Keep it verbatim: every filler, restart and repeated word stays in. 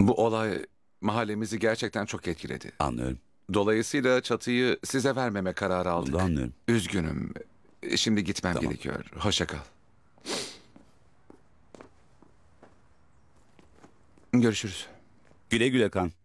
Bu olay mahallemizi gerçekten çok etkiledi. Anlıyorum. Dolayısıyla çatıyı size vermeme kararı Bunu aldık. da anlıyorum. Üzgünüm. Şimdi gitmem Tamam. gerekiyor. Hoşça kal. Görüşürüz. Güle güle kan.